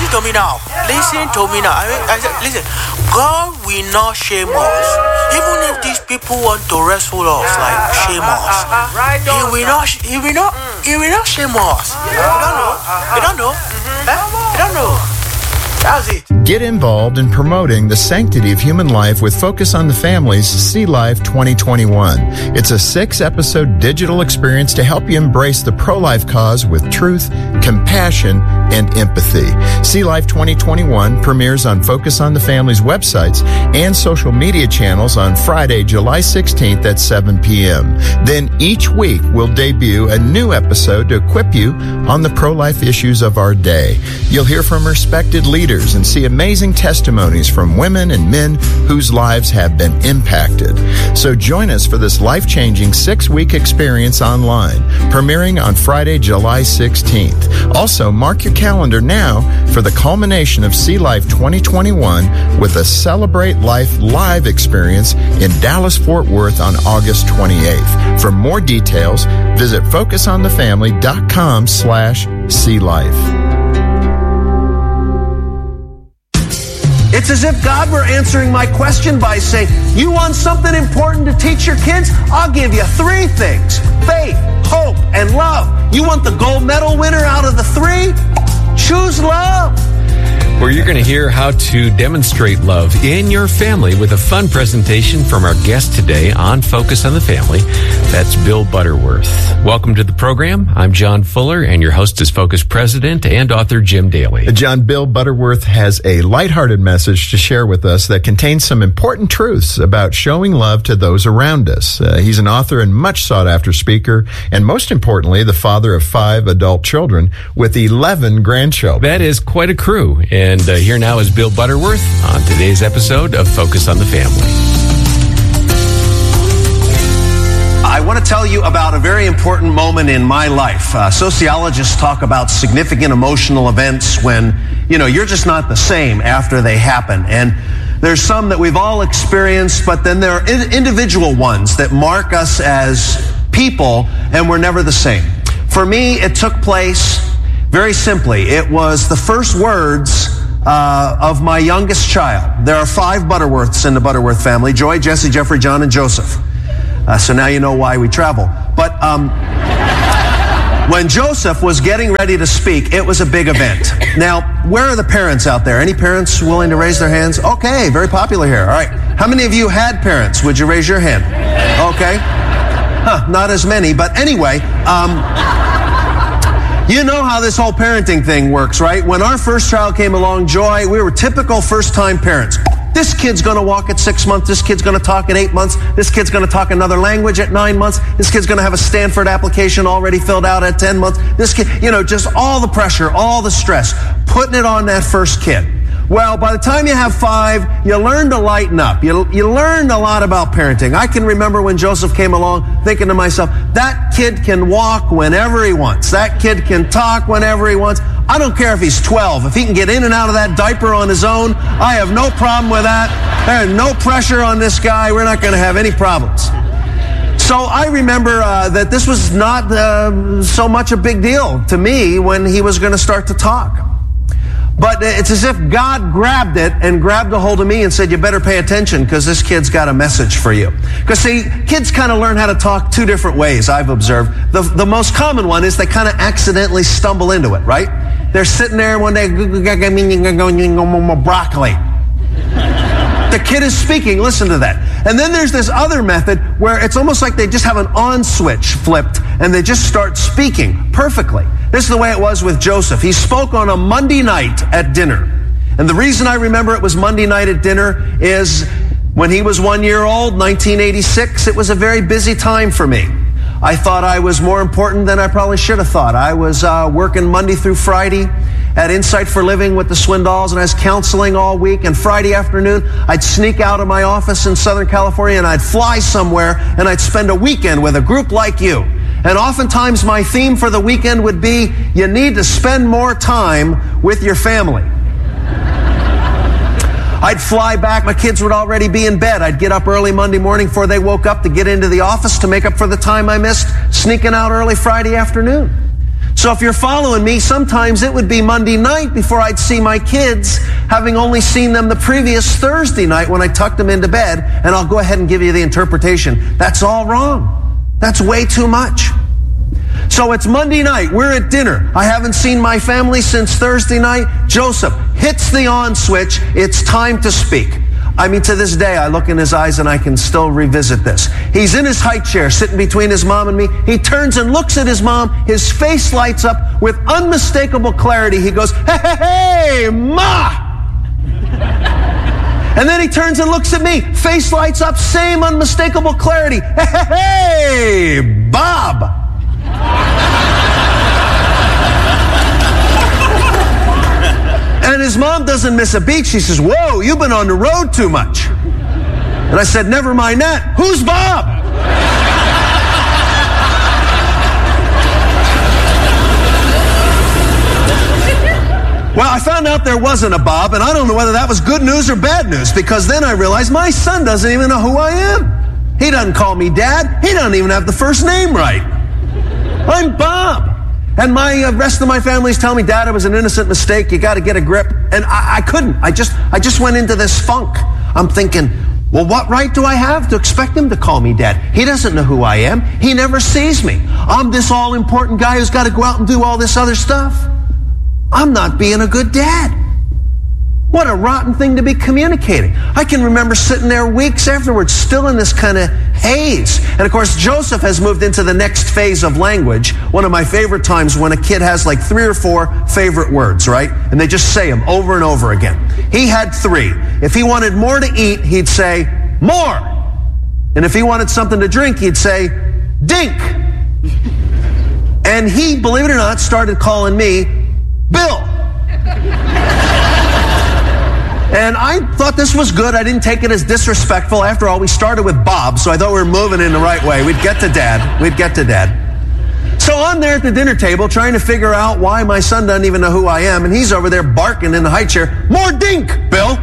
to me now. Listen to me now. I said, listen. God will not shame us. Even if these people want to wrestle us, like shame us, He will not shame us. You don't know. You don't know. That's it. Get involved in promoting the sanctity of human life with Focus on the Family's See Life 2021. It's a 6-episode digital experience to help you embrace the pro-life cause with truth, compassion, and empathy. See Life 2021 premieres on Focus on the Family's websites and social media channels on Friday, July 16th at 7 p.m. Then each week we'll debut a new episode to equip you on the pro-life issues of our day. You'll hear from respected leaders and see amazing testimonies from women and men whose lives have been impacted. So join us for this life-changing 6-week experience online, premiering on Friday, July 16th. Also, mark your calendar now for the culmination of See Life 2021 with a Celebrate Life live experience in Dallas-Fort Worth on August 28th. For more details, visit focusonthefamily.com/See Life. It's as if God were answering my question by saying, you want something important to teach your kids? I'll give you 3 things: faith, hope, and love. You want the gold medal winner out of the 3? Choose love. Where you're going to hear how to demonstrate love in your family with a fun presentation from our guest today on Focus on the Family. That's Bill Butterworth. Welcome to the program. I'm John Fuller, and your host is Focus President and author Jim Daly. John, Bill Butterworth has a lighthearted message to share with us that contains some important truths about showing love to those around us. He's an author and much sought-after speaker, and most importantly, the father of 5 adult children with 11 grandchildren. That is quite a crew. And here now is Bill Butterworth on today's episode of Focus on the Family. I want to tell you about a very important moment in my life. Sociologists talk about significant emotional events when, you're just not the same after they happen. And there's some that we've all experienced, but then there are individual ones that mark us as people, and we're never the same. For me, it took place very simply. It was the first words of my youngest child. There are 5 Butterworths in the Butterworth family: Joy, Jesse, Jeffrey, John, and Joseph. So now you know why we travel. But when Joseph was getting ready to speak, it was a big event. Now, where are the parents out there? Any parents willing to raise their hands? Okay, very popular here. All right. How many of you had parents? Would you raise your hand? Okay. Not as many, but anyway, you know how this whole parenting thing works, right? When our first child came along, Joy, we were typical first-time parents. This kid's going to walk at 6 months. This kid's going to talk at 8 months. This kid's going to talk another language at 9 months. This kid's going to have a Stanford application already filled out at 10 months. This kid, just all the pressure, all the stress, putting it on that first kid. Well, by the time you have 5, you learn to lighten up. You learn a lot about parenting. I can remember when Joseph came along thinking to myself, that kid can walk whenever he wants. That kid can talk whenever he wants. I don't care if he's 12. If he can get in and out of that diaper on his own, I have no problem with that. There's no pressure on this guy. We're not going to have any problems. So I remember that this was not so much a big deal to me when he was going to start to talk. But it's as if God grabbed it and grabbed a hold of me and said, you better pay attention because this kid's got a message for you. Because see, kids kind of learn how to talk 2 different ways, I've observed. The most common one is they kind of accidentally stumble into it, right? They're sitting there one day, broccoli. The kid is speaking, listen to that. And then there's this other method where it's almost like they just have an on switch flipped and they just start speaking perfectly. This is the way it was with Joseph. He spoke on a Monday night at dinner. And the reason I remember it was Monday night at dinner is when he was 1 year old, 1986, it was a very busy time for me. I thought I was more important than I probably should have thought. I was working Monday through Friday at Insight for Living with the Swindalls, and I was counseling all week. And Friday afternoon, I'd sneak out of my office in Southern California, and I'd fly somewhere, and I'd spend a weekend with a group like you. And oftentimes, my theme for the weekend would be, you need to spend more time with your family. I'd fly back. My kids would already be in bed. I'd get up early Monday morning before they woke up to get into the office to make up for the time I missed sneaking out early Friday afternoon. So if you're following me, sometimes it would be Monday night before I'd see my kids, having only seen them the previous Thursday night when I tucked them into bed, and I'll go ahead and give you the interpretation. That's all wrong. That's way too much. So it's Monday night. We're at dinner. I haven't seen my family since Thursday night. Joseph hits the on switch. It's time to speak. I mean, to this day, I look in his eyes and I can still revisit this. He's in his high chair, sitting between his mom and me. He turns and looks at his mom. His face lights up with unmistakable clarity. He goes, "Hey, hey, hey, Ma!" And then he turns and looks at me. Face lights up, same unmistakable clarity. "Hey, hey, hey, Bob!" And his mom doesn't miss a beat. She says, "Whoa, you've been on the road too much." And I said, "Never mind that. Who's Bob?" Well, I found out there wasn't a Bob, and I don't know whether that was good news or bad news, because then I realized my son doesn't even know who I am. He doesn't call me Dad. He doesn't even have the first name right. I'm Bob. And my rest of my family's telling me, "Dad, it was an innocent mistake. You got to get a grip." And I couldn't. I just went into this funk. I'm thinking, well, what right do I have to expect him to call me Dad? He doesn't know who I am. He never sees me. I'm this all-important guy who's got to go out and do all this other stuff. I'm not being a good dad. What a rotten thing to be communicating. I can remember sitting there weeks afterwards, still in this kind of haze. And of course, Joseph has moved into the next phase of language. One of my favorite times when a kid has like 3 or 4 favorite words, right? And they just say them over and over again. He had 3. If he wanted more to eat, he'd say, "More." And if he wanted something to drink, he'd say, "Dink." And he, believe it or not, started calling me Bill. And I thought this was good. I didn't take it as disrespectful. After all, we started with Bob, so I thought we were moving in the right way. We'd get to Dad. So I'm there at the dinner table trying to figure out why my son doesn't even know who I am, and he's over there barking in the high chair, "More dink, Bill."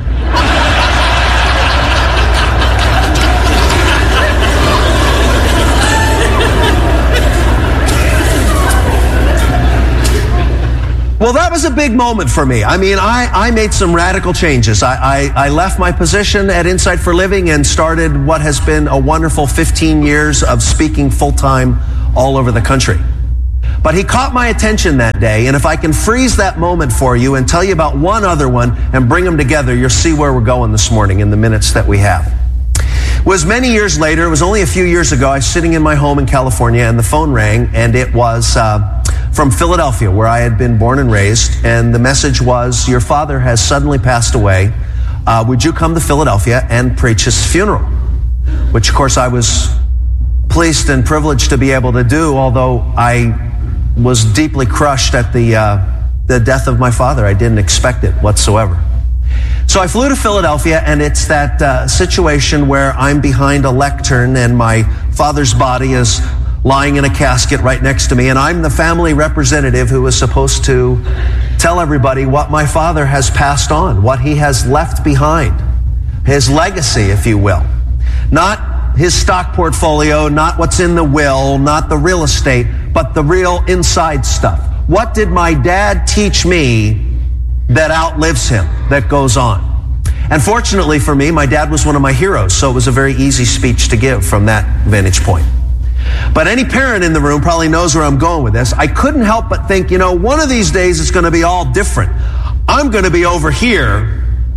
Well, that was a big moment for me. I mean, I made some radical changes. I left my position at Insight for Living and started what has been a wonderful 15 years of speaking full-time all over the country. But he caught my attention that day, and if I can freeze that moment for you and tell you about one other one and bring them together, you'll see where we're going this morning in the minutes that we have. It was many years later. It was only a few years ago. I was sitting in my home in California, and the phone rang, and it was from Philadelphia, where I had been born and raised, and the message was, "Your father has suddenly passed away. Would you come to Philadelphia and preach his funeral?" Which, of course, I was pleased and privileged to be able to do, although I was deeply crushed at the death of my father. I didn't expect it whatsoever. So I flew to Philadelphia, and it's that situation where I'm behind a lectern and my father's body is lying in a casket right next to me, and I'm the family representative who was supposed to tell everybody what my father has passed on, what he has left behind, his legacy, if you will. Not his stock portfolio, not what's in the will, not the real estate, but the real inside stuff. What did my dad teach me that outlives him, that goes on? And fortunately for me, my dad was one of my heroes, so it was a very easy speech to give from that vantage point. But any parent in the room probably knows where I'm going with this. I couldn't help but think, one of these days it's going to be all different. I'm going to be over here,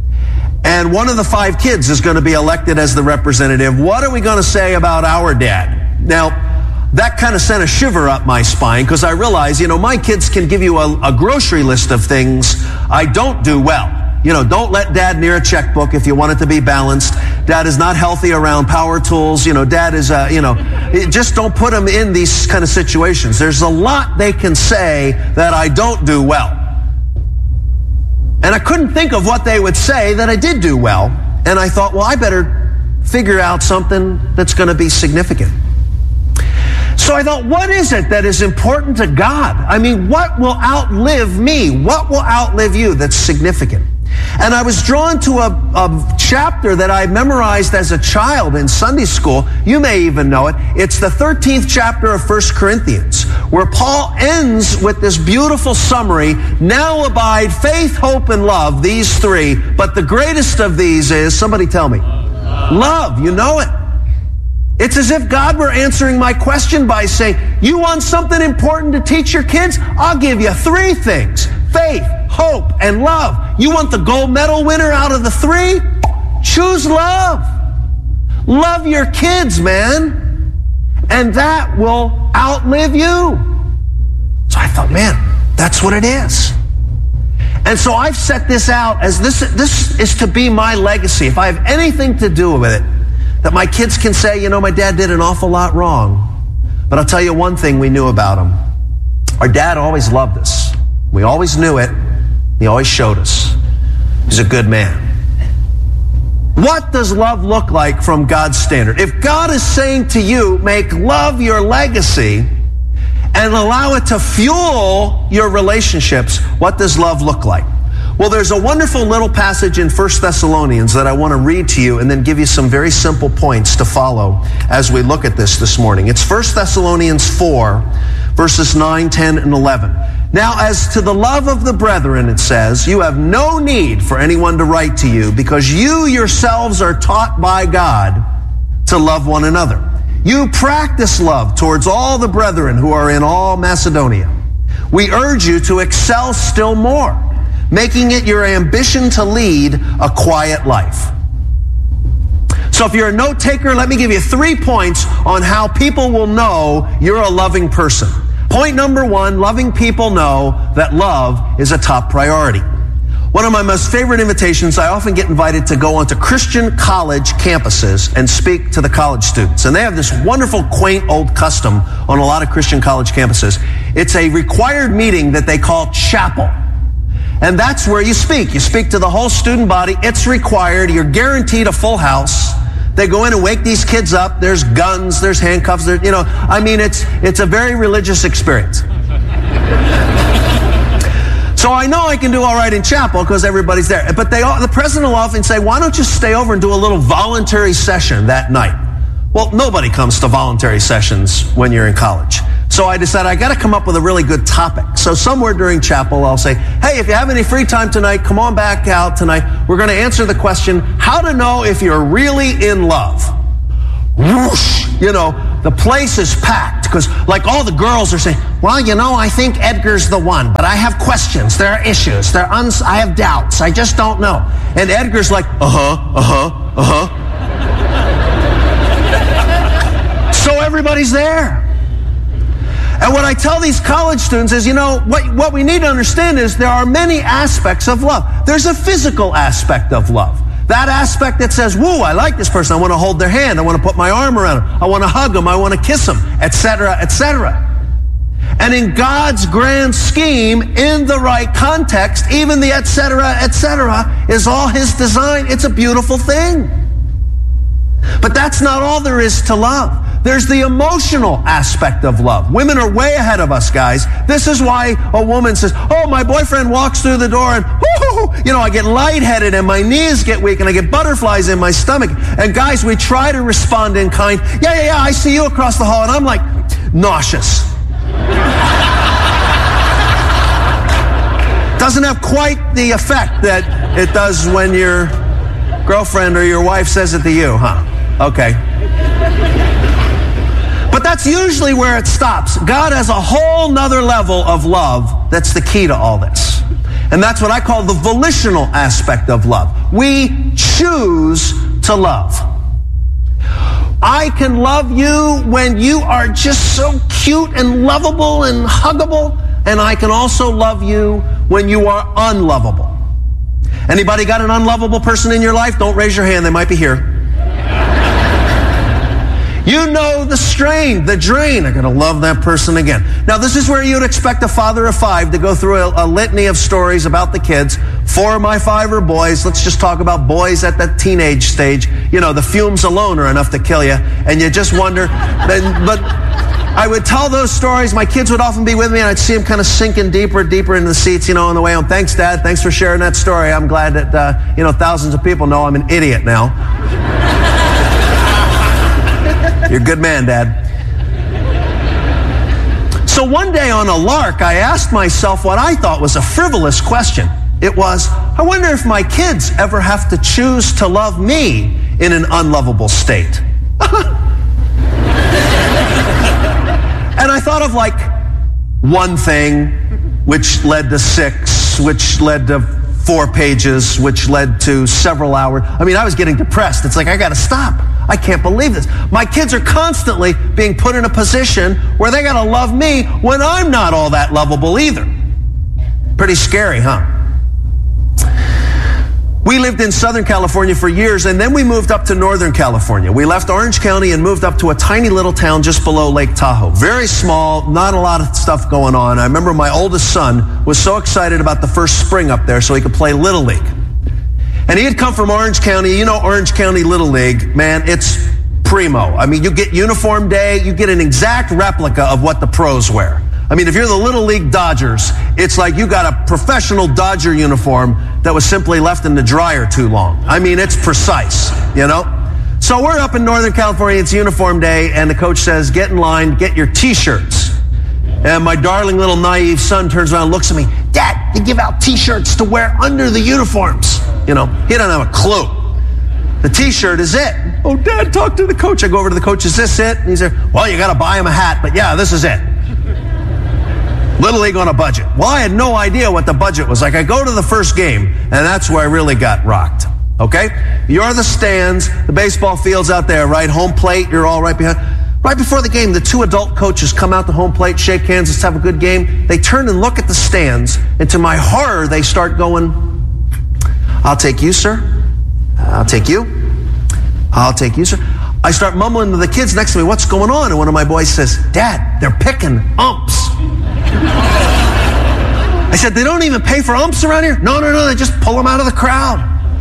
and one of the 5 kids is going to be elected as the representative. What are we going to say about our dad? Now, that kind of sent a shiver up my spine, because I realized, my kids can give you a grocery list of things I don't do well. Don't let Dad near a checkbook if you want it to be balanced. Dad is not healthy around power tools. Dad is, just don't put him in these kind of situations. There's a lot they can say that I don't do well. And I couldn't think of what they would say that I did do well. And I thought, well, I better figure out something that's going to be significant. So I thought, what is it that is important to God? I mean, what will outlive me? What will outlive you that's significant? And I was drawn to a chapter that I memorized as a child in Sunday school. You may even know it. It's the 13th chapter of 1 Corinthians, where Paul ends with this beautiful summary. Now abide faith, hope, and love, these three. But the greatest of these is, somebody tell me, love. You know it. It's as if God were answering my question by saying, you want something important to teach your kids? I'll give you three things. Faith, hope, and love. You want the gold medal winner out of the three? Choose love. Love your kids, man. And that will outlive you. So I thought, man, that's what it is. And so I've set this out as this is to be my legacy. If I have anything to do with it, that my kids can say, you know, my dad did an awful lot wrong. But I'll tell you one thing we knew about him. Our dad always loved us. We always knew it. He always showed us. He's a good man. What does love look like from God's standard? If God is saying to you, make love your legacy and allow it to fuel your relationships, what does love look like? Well, there's a wonderful little passage in 1 Thessalonians that I want to read to you and then give you some very simple points to follow as we look at this morning. It's 1 Thessalonians 4, verses 9, 10, and 11. Now, as to the love of the brethren, it says, you have no need for anyone to write to you because you yourselves are taught by God to love one another. You practice love towards all the brethren who are in all Macedonia. We urge you to excel still more, making it your ambition to lead a quiet life. So if you're a note taker, let me give you 3 points on how people will know you're a loving person. Point number 1, loving people know that love is a top priority. One of my most favorite invitations, I often get invited to go onto Christian college campuses and speak to the college students. And they have this wonderful, quaint old custom on a lot of Christian college campuses. It's a required meeting that they call chapel. And that's where you speak. You speak to the whole student body. It's required. You're guaranteed a full house. They go in and wake these kids up. There's guns, there's handcuffs, it's a very religious experience. So I know I can do all right in chapel because everybody's there. But the president will often say, why don't you stay over and do a little voluntary session that night? Well, nobody comes to voluntary sessions when you're in college. So I decided I got to come up with a really good topic. So somewhere during chapel, I'll say, hey, if you have any free time tonight, come on back out tonight. We're going to answer the question, how to know if you're really in love. Whoosh! The place is packed because like all the girls are saying, well, I think Edgar's the one, but I have questions. There are issues. I have doubts. I just don't know. And Edgar's like, So everybody's there. And what I tell these college students is, what we need to understand is there are many aspects of love. There's a physical aspect of love. That aspect that says, woo, I like this person. I want to hold their hand. I want to put my arm around them. I want to hug them. I want to kiss them, etc., etc. And in God's grand scheme, in the right context, even the etc., etc. is all His design. It's a beautiful thing. But that's not all there is to love. There's the emotional aspect of love. Women are way ahead of us, guys. This is why a woman says, oh, my boyfriend walks through the door and, I get lightheaded and my knees get weak and I get butterflies in my stomach. And guys, we try to respond in kind. Yeah, I see you across the hall. And I'm like, nauseous. Doesn't have quite the effect that it does when your girlfriend or your wife says it to you, huh? Okay. But that's usually where it stops. God has a whole nother level of love that's the key to all this. And that's what I call the volitional aspect of love. We choose to love. I can love you when you are just so cute and lovable and huggable. And I can also love you when you are unlovable. Anybody got an unlovable person in your life? Don't raise your hand. They might be here. You know the strain, the drain. I'm going to love that person again. Now, this is where you'd expect a father of 5 to go through a litany of stories about the kids. 4 of my 5 are boys. Let's just talk about boys at the teenage stage. The fumes alone are enough to kill you. And you just wonder, but I would tell those stories. My kids would often be with me, and I'd see them kind of sinking deeper into the seats, on the way home. Thanks, Dad. Thanks for sharing that story. I'm glad that, thousands of people know I'm an idiot now. You're a good man, Dad. So one day on a lark, I asked myself what I thought was a frivolous question. It was, I wonder if my kids ever have to choose to love me in an unlovable state. And I thought of like one thing, which led to 6, which led to 4 pages, which led to several hours. I mean, I was getting depressed. It's like, I got to stop. I can't believe this. My kids are constantly being put in a position where they got to love me when I'm not all that lovable either. Pretty scary, huh? We lived in Southern California for years, and then we moved up to Northern California. We left Orange County and moved up to a tiny little town just below Lake Tahoe. Very small, not a lot of stuff going on. I remember my oldest son was so excited about the first spring up there so he could play Little League. And he had come from Orange County. Orange County Little League, man, it's primo. I mean, you get uniform day, you get an exact replica of what the pros wear. I mean, if you're the Little League Dodgers, it's like you got a professional Dodger uniform that was simply left in the dryer too long. I mean, it's precise, So we're up in Northern California, it's uniform day, and the coach says, get in line, get your T-shirts. And my darling little naive son turns around and looks at me, Dad, they give out T-shirts to wear under the uniforms. He doesn't have a clue. The T-shirt is it. Oh, Dad, talk to the coach. I go over to the coach, is this it? And he said, well, you got to buy him a hat, but yeah, this is it. Little League on a budget. Well, I had no idea what the budget was like. I go to the first game, and that's where I really got rocked. Okay? You're the stands, the baseball field's out there, right? Home plate, you're all right behind. Right before the game, the 2 adult coaches come out to home plate, shake hands, let's have a good game. They turn and look at the stands, and to my horror, they start going, I'll take you, sir. I'll take you. I'll take you, sir. I start mumbling to the kids next to me, what's going on? And one of my boys says, Dad, they're picking umps. I said, they don't even pay for umps around here? No, they just pull them out of the crowd.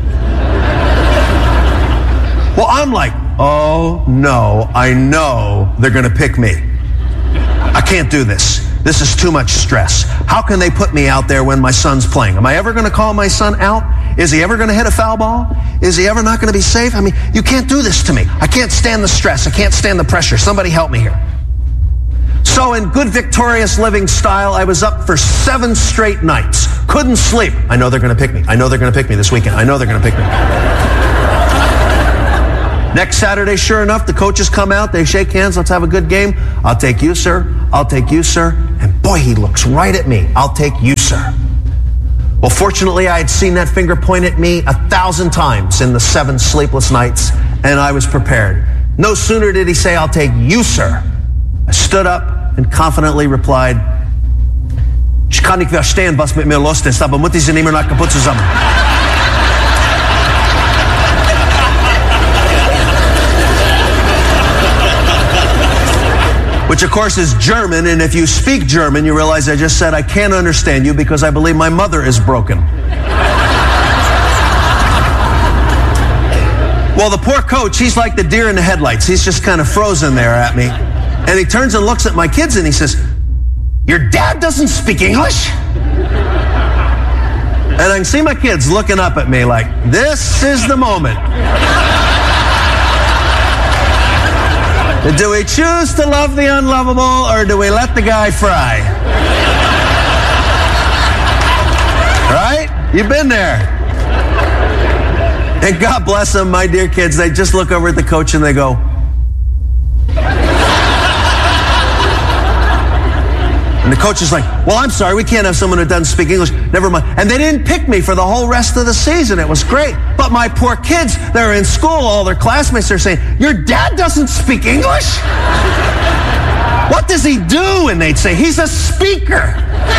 Well, I'm like, oh no, I know they're going to pick me. I can't do this. This is too much stress. How can they put me out there when my son's playing? Am I ever going to call my son out? Is he ever going to hit a foul ball? Is he ever not going to be safe? I mean, you can't do this to me. I can't stand the stress. I can't stand the pressure. Somebody help me here. So in good victorious living style, I was up for 7 straight nights. Couldn't sleep. I know they're going to pick me. I know they're going to pick me this weekend. I know they're going to pick me. Next Saturday, sure enough, the coaches come out. They shake hands. Let's have a good game. I'll take you, sir. I'll take you, sir. And boy, he looks right at me. I'll take you, sir. Well, fortunately, I had seen that finger point at me 1,000 times in the 7 sleepless nights, and I was prepared. No sooner did he say, I'll take you, sir. I stood up and confidently replied, Ich kann nicht verstehen, was mit mir los ist, aber Mutti sind immer noch kaputt zusammen. Which, of course, is German, and if you speak German, you realize I just said I can't understand you because I believe my mother is broken. Well, the poor coach, he's like the deer in the headlights. He's just kind of frozen there at me. And he turns and looks at my kids and he says, your dad doesn't speak English? And I can see my kids looking up at me like, this is the moment. Do we choose to love the unlovable or do we let the guy fry? Right? You've been there. And God bless them, my dear kids, they just look over at the coach and they go, and the coach is like, well, I'm sorry, we can't have someone who doesn't speak English. Never mind. And they didn't pick me for the whole rest of the season. It was great. But my poor kids, they're in school, all their classmates are saying, your dad doesn't speak English? What does he do? And they'd say, he's a speaker.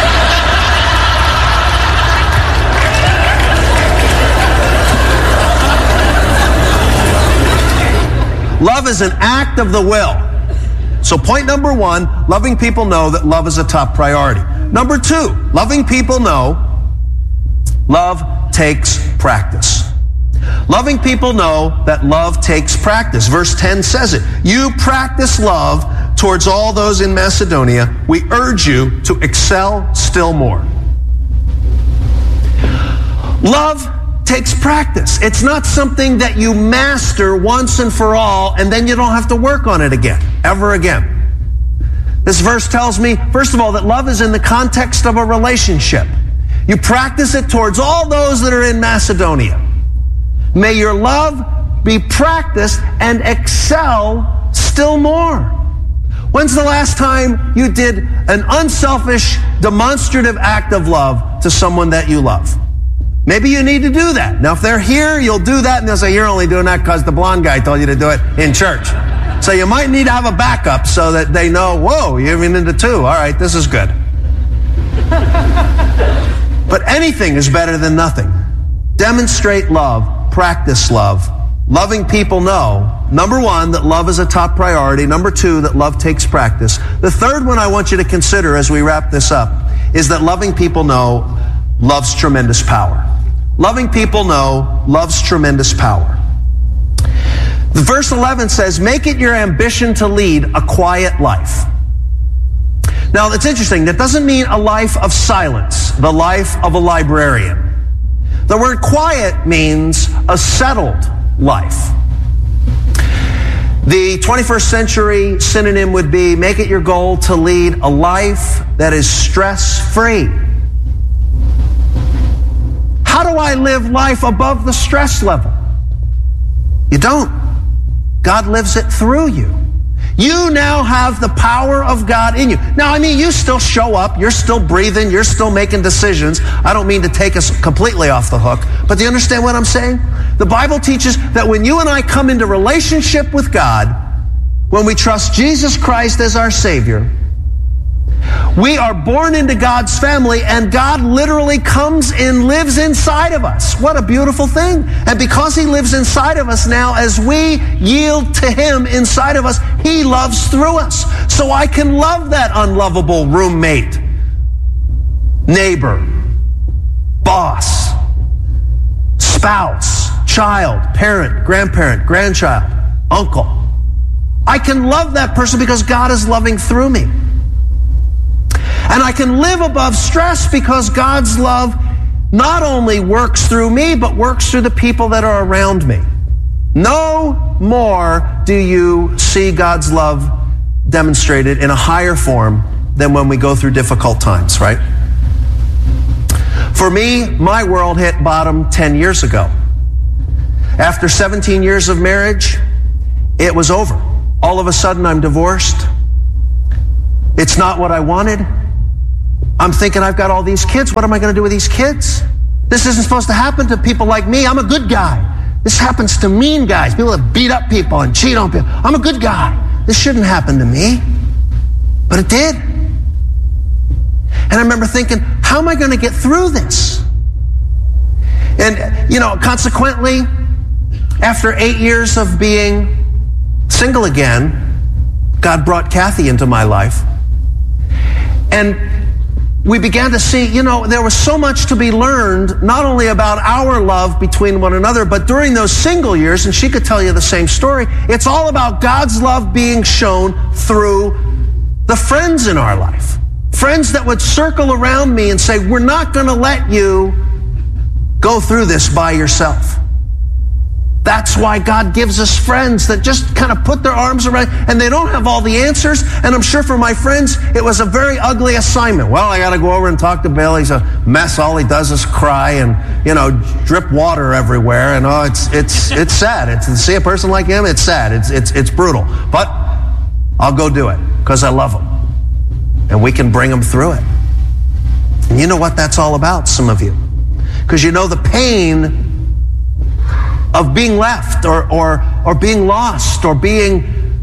Love is an act of the will. So point number 1, loving people know that love is a top priority. Number 2, loving people know love takes practice. Loving people know that love takes practice. Verse 10 says it. You practice love towards all those in Macedonia, we urge you to excel still more. Love takes practice. It's not something that you master once and for all, and then you don't have to work on it again, ever again. This verse tells me, first of all, that love is in the context of a relationship. You practice it towards all those that are in Macedonia. May your love be practiced and excel still more. When's the last time you did an unselfish, demonstrative act of love to someone that you love? Maybe you need to do that. Now, if they're here, you'll do that, and they'll say, you're only doing that because the blonde guy told you to do it in church. So you might need to have a backup so that they know, whoa, you're even into two. All right, this is good. But anything is better than nothing. Demonstrate love, practice love. Loving people know, number one, that love is a top priority. Number two, that love takes practice. The third one I want you to consider as we wrap this up is that loving people know love's tremendous power. Loving people know love's tremendous power. The verse 11 says, make it your ambition to lead a quiet life. Now, it's interesting. That doesn't mean a life of silence, the life of a librarian. The word quiet means a settled life. The 21st century synonym would be, make it your goal to lead a life that is stress-free. How do I live life above the stress level? You don't. God lives it through you. You now have the power of God in you. Now, you still show up. You're still breathing. You're still making decisions. I don't mean to take us completely off the hook, but do you understand what I'm saying? The Bible teaches that when you and I come into relationship with God, when we trust Jesus Christ as our Savior, we are born into God's family, and God literally comes and lives inside of us. What a beautiful thing. And because He lives inside of us now, as we yield to Him inside of us, He loves through us. So I can love that unlovable roommate, neighbor, boss, spouse, child, parent, grandparent, grandchild, uncle. I can love that person because God is loving through me. And I can live above stress because God's love not only works through me, but works through the people that are around me. No more do you see God's love demonstrated in a higher form than when we go through difficult times, right? For me, my world hit bottom 10 years ago. After 17 years of marriage, it was over. All of a sudden, I'm divorced. It's not what I wanted. I'm thinking, I've got all these kids. What am I going to do with these kids? This isn't supposed to happen to people like me. I'm a good guy. This happens to mean guys, people that beat up people and cheat on people. I'm a good guy. This shouldn't happen to me. But it did. And I remember thinking, how am I going to get through this? And, consequently, after 8 years of being single again, God brought Kathy into my life. And we began to see, there was so much to be learned, not only about our love between one another, but during those single years, and she could tell you the same story, it's all about God's love being shown through the friends in our life. Friends that would circle around me and say, we're not going to let you go through this by yourself. That's why God gives us friends that just kind of put their arms around, and they don't have all the answers. And I'm sure for my friends, it was a very ugly assignment. Well, I got to go over and talk to Bill. He's a mess. All he does is cry and, drip water everywhere. And it's sad. To see a person like him, it's sad. It's brutal. But I'll go do it because I love him. And we can bring him through it. And you know what that's all about, some of you. Because the pain of being left or being lost or being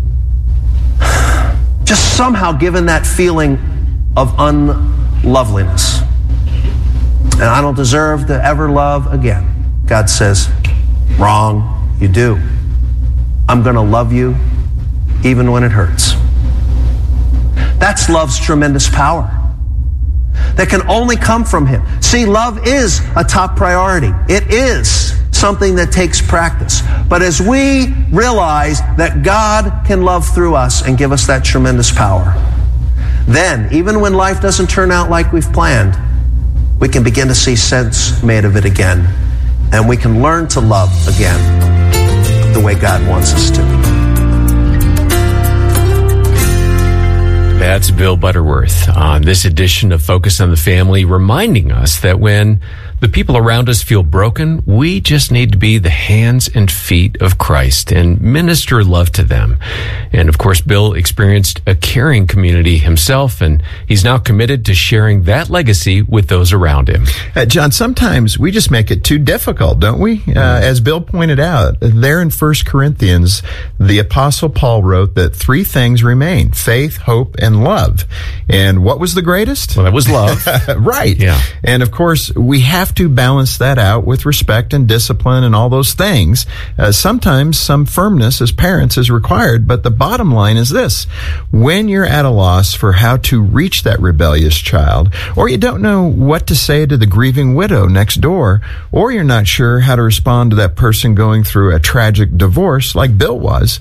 just somehow given that feeling of unloveliness. And I don't deserve to ever love again. God says, wrong, you do. I'm going to love you even when it hurts. That's love's tremendous power that can only come from Him. See, love is a top priority. It is something that takes practice. But as we realize that God can love through us and give us that tremendous power, then, even when life doesn't turn out like we've planned, we can begin to see sense made of it again. And we can learn to love again the way God wants us to. That's Bill Butterworth on this edition of Focus on the Family, reminding us that when the people around us feel broken, we just need to be the hands and feet of Christ and minister love to them. And of course, Bill experienced a caring community himself, and he's now committed to sharing that legacy with those around him. John, sometimes we just make it too difficult, don't we? As Bill pointed out, there in 1 Corinthians, the Apostle Paul wrote that 3 things remain: faith, hope, and love. And what was the greatest? Well, that was love. Right. Yeah. And of course, we have to balance that out with respect and discipline and all those things. Sometimes some firmness as parents is required, but the bottom line is this: when you're at a loss for how to reach that rebellious child, or you don't know what to say to the grieving widow next door, or you're not sure how to respond to that person going through a tragic divorce like Bill was,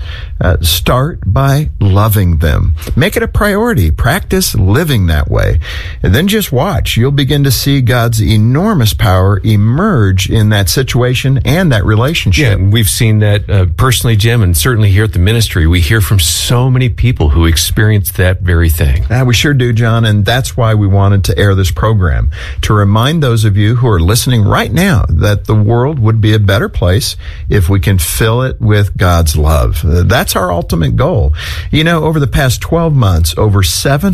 start by loving them. Make it a priority. Practice living that way. And then just watch. You'll begin to see God's enormous power emerge in that situation and that relationship. Yeah, we've seen that personally, Jim, and certainly here at the ministry, we hear from so many people who experienced that very thing. We sure do, John, and that's why we wanted to air this program, to remind those of you who are listening right now that the world would be a better place if we can fill it with God's love. That's our ultimate goal. You know, over the past 12 months, over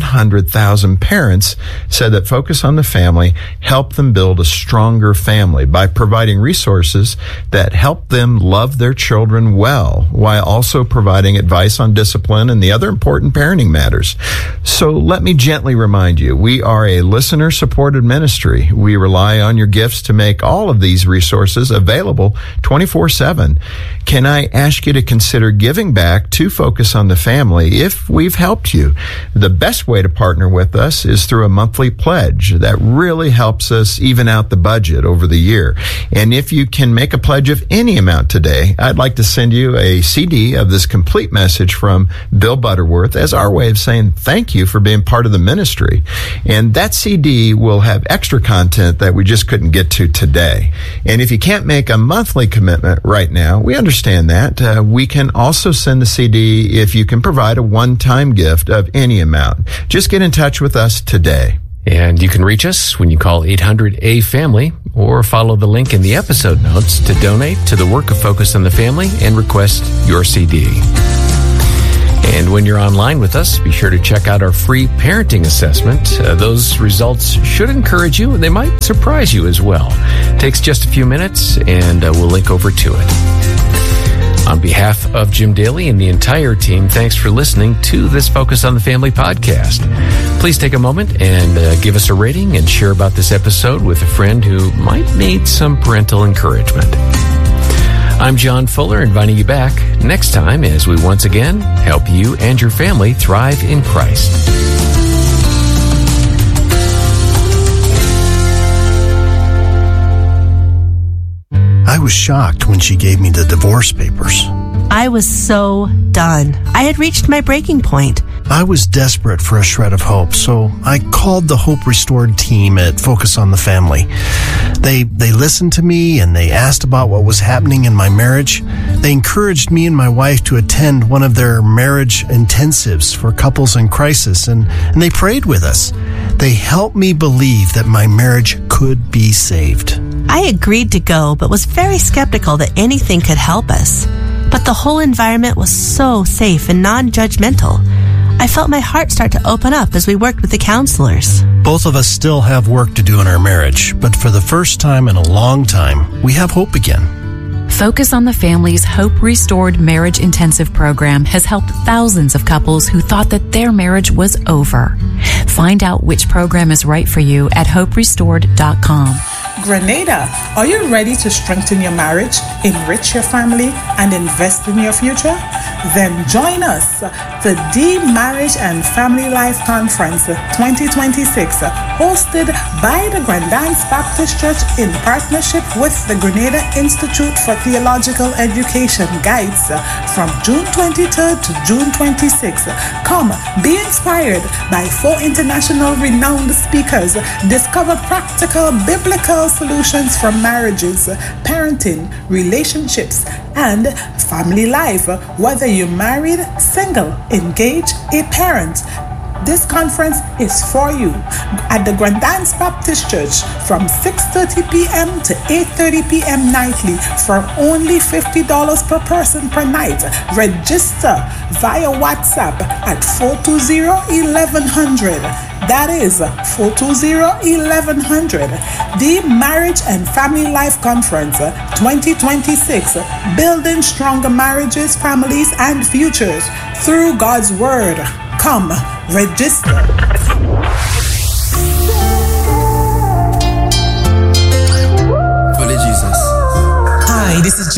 700,000 parents said that Focus on the Family helped them build a stronger family by providing resources that help them love their children well, while also providing advice on discipline and the other important parenting matters. So let me gently remind you, we are a listener-supported ministry. We rely on your gifts to make all of these resources available 24/7. Can I ask you to consider giving back to Focus on the Family if we've helped you? The best way to partner with us is through a monthly pledge. That really helps us even out the budget over the year. And if you can make a pledge of any amount today, I'd like to send you a CD of this complete message from Bill Butterworth as our way of saying thank you for being part of the ministry. And that CD will have extra content that we just couldn't get to today. And if you can't make a monthly commitment right now, we understand that. We can also send the CD if you can provide a one-time gift of any amount. Just get in touch with us today. And you can reach us when you call 800-A-FAMILY or follow the link in the episode notes to donate to the work of Focus on the Family and request your CD. And when you're online with us, be sure to check out our free parenting assessment. Those results should encourage you, and they might surprise you as well. Takes just a few minutes, and we'll link over to it. On behalf of Jim Daly and the entire team, thanks for listening to this Focus on the Family podcast. Please take a moment and give us a rating and share about this episode with a friend who might need some parental encouragement. I'm John Fuller, inviting you back next time as we once again help you and your family thrive in Christ. I was shocked when she gave me the divorce papers. I was so done. I had reached my breaking point. I was desperate for a shred of hope, so I called the Hope Restored team at Focus on the Family. They listened to me and they asked about what was happening in my marriage. They encouraged me and my wife to attend one of their marriage intensives for couples in crisis, and they prayed with us. They helped me believe that my marriage could be saved. I agreed to go, but was very skeptical that anything could help us. But the whole environment was so safe and non-judgmental. I felt my heart start to open up as we worked with the counselors. Both of us still have work to do in our marriage, but for the first time in a long time, we have hope again. Focus on the Family's Hope Restored Marriage Intensive program has helped thousands of couples who thought that their marriage was over. Find out which program is right for you at hoperestored.com. Grenada, are you ready to strengthen your marriage, enrich your family, and invest in your future? Then join us, the D-Marriage and Family Life Conference 2026, hosted by the Grandance Baptist Church in partnership with the Grenada Institute for Theological Education Guides from June 23rd to June 26th. Come, be inspired by 4 international renowned speakers. Discover practical biblical solutions for marriages, parenting, relationships, and family life. Whether you're married, single, engaged, a parent, this conference is for you at the Grandance Baptist Church from 6:30 p.m. to 8:30 p.m. nightly for only $50 per person per night. Register via WhatsApp at 420-1100. That is 420-1100. The Marriage and Family Life Conference 2026, building stronger marriages, families, and futures through God's Word. Come, register. Hi, this is